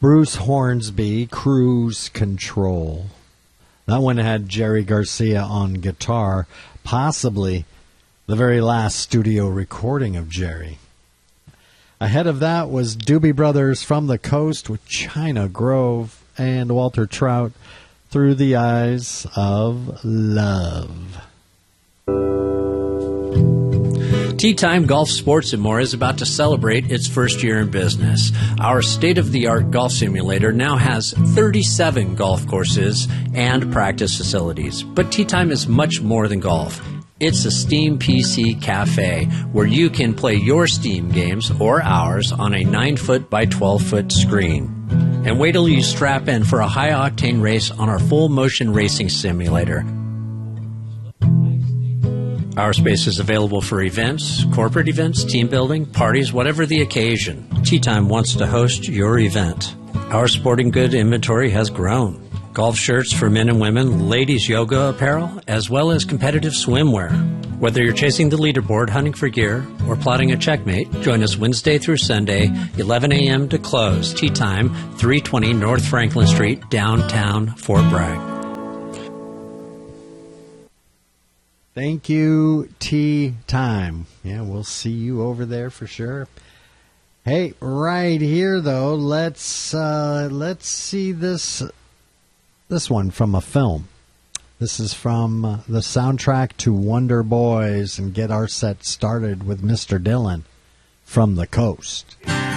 Bruce Hornsby, Cruise Control. That one had Jerry Garcia on guitar, possibly the very last studio recording of Jerry. Ahead of that was Doobie Brothers, From the Coast, with China Grove and Walter Trout, Through the Eyes of Love. Tee Time Golf Sports and More is about to celebrate its first year in business. Our state-of-the-art golf simulator now has 37 golf courses and practice facilities. But Tee Time is much more than golf. It's a Steam PC cafe where you can play your Steam games or ours on a 9-foot by 12-foot screen. And wait till you strap in for a high-octane race on our full-motion racing simulator. Our space is available for events, corporate events, team building, parties, whatever the occasion. Tee Time wants to host your event. Our sporting good inventory has grown. Golf shirts for men and women, ladies yoga apparel, as well as competitive swimwear. Whether you're chasing the leaderboard, hunting for gear, or plotting a checkmate, join us Wednesday through Sunday, 11 a.m. to close. Tee Time, 320 North Franklin Street, downtown Fort Bragg. Thank you, Tee Time. Yeah, we'll see you over there for sure. Hey, right here though, let's see this one from a film. This is from the soundtrack to Wonder Boys, and get our set started with Mr. Dillon, From the Coast.